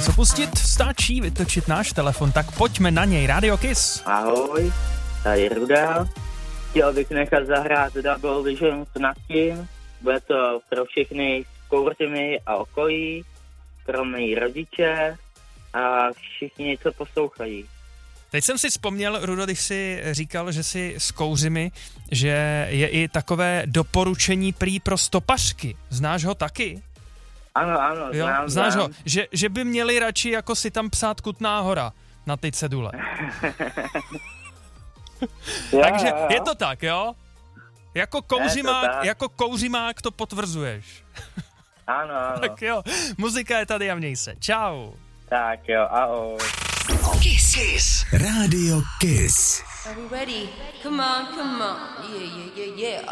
dnes opustit, stačí vytočit náš telefon, tak pojďme na něj. Radio Kiss. Ahoj, tady Ruda. Chtěl bych nechat zahrát Double Vision s Nastím. Bude to pro všechny z Kouřimy a okolí, pro mý rodiče a všichni, co poslouchají. Teď jsem si vzpomněl, Rudo, když jsi říkal, že jsi z Kouřimy, že je i takové doporučení prý pro stopařky. Znáš ho taky? Ano, Jo? znám. Znáš ho? Že by měli radši jako si tam psát Kutná Hora na ty cedule. Takže je to tak, jo? Jako kouřimák to potvrzuješ. Ano. Tak jo, muzika je tady a měj se. Čau. Tak jo, ahoj. Kiss. Radio Kiss. Are we ready? Come on. Yeah.